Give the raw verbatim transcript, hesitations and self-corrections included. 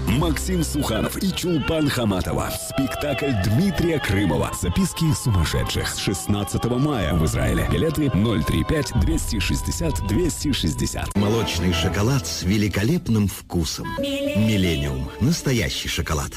Максим Суханов и Чулпан Хаматова. Спектакль Дмитрия Крымова «Записки сумасшедших» с шестнадцатого мая в Израиле. Билеты ноль три пять двести шестьдесят двести шестьдесят. Молочный шоколад с великолепным вкусом. Миллениум. Настоящий шоколад.